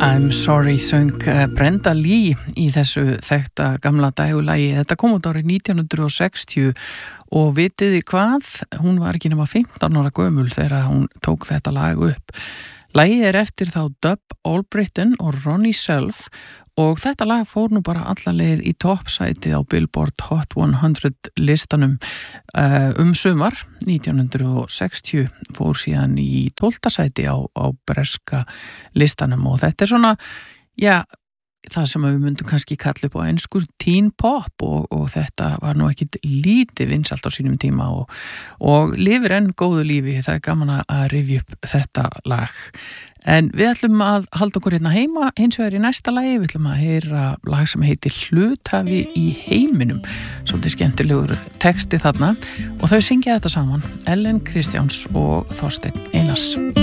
I'm sorry söng Brenda Lee í þessu þekkta gamla dægulagi. Þetta kom út árið 1960 og vitiði hvað, hún var ekki nema 15 ára gömul þegar hún tók þetta lag upp. Lagið eftir þá Dub Allbritton og Ronnie Self og þetta lag fór nú bara alla leið í toppsæti á Billboard Hot 100 listanum sumar 1960, fór síðan í 12. sæti á breska listanum og þetta svona, já, það sem við myndum kannski kalla upp á ensku teen pop og þetta var nú ekkit lítið vinsælt á sínum tíma og lifir enn góðu lífi, það gaman að rifja upp þetta lag. En við ætlum að halda okkur hérna heima, hins vegar í næsta lagi, við ætlum að heyra lag sem heitir Hluthafi í heiminum, svolítið skemmtilegur texti þarna og þau syngja þetta saman, Ellen Kristjáns og Þorsteinn Einars.